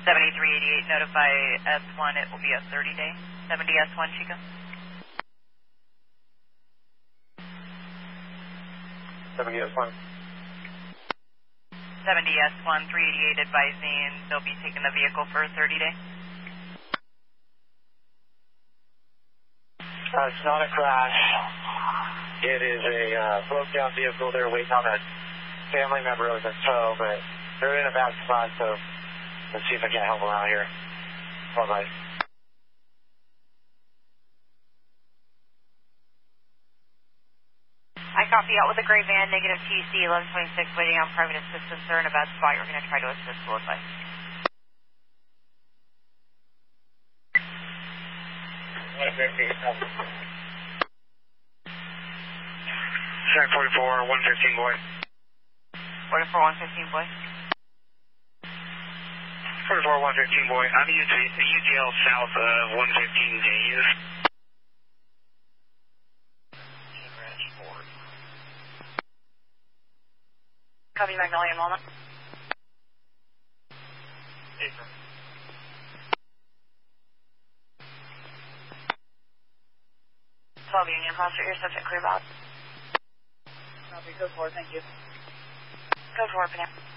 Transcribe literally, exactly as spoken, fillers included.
seventy-three eighty-eight, notify S one, it will be a thirty day. seventy S one, Chico. seventy S one. seventy S one, three eighty-eight advising they'll be taking the vehicle for a thirty day. Uh, it's not a crash. It is a uh, broke down vehicle. They're waiting on a family member with a tow, but they're in a bad spot, so let's see if I can't help them out here. Bye-bye. I copy out with a gray van, negative T C, eleven twenty-six, waiting on private assistance. They're in a bad spot. You're going to try to assist. Full advice. Check forty-four, one fifteen, boy. forty-four, one fifteen, boy. forty-four, one fifteen, boy. I'm U T L south of one fifteen days. Copy Magnolia and Walnut. April. twelve Union Foster, your subject clear out. Copy, go for it, thank you. Go for it, Panam.